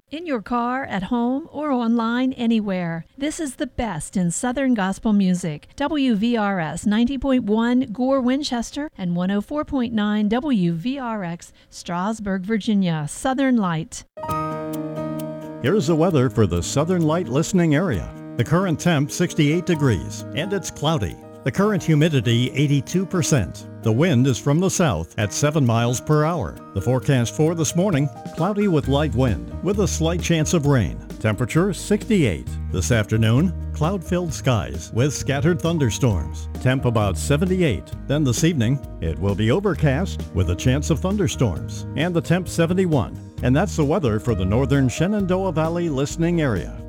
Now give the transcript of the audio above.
In your car, at home, or online, anywhere. This is the best in Southern Gospel music. WVRS 90.1 Gore, Winchester, and 104.9 WVRX Strasburg, Virginia. Southern Light. Here's the weather for the Southern Light listening area. The current temp 68 degrees, and it's cloudy. The current humidity 82%. The wind is from the south at 7 miles per hour. The forecast for this morning, cloudy with light wind with a slight chance of rain. Temperature 68. This afternoon, cloud-filled skies with scattered thunderstorms. Temp about 78. Then this evening, it will be overcast with a chance of thunderstorms. And the temp 71. And that's the weather for the northern Shenandoah Valley listening area.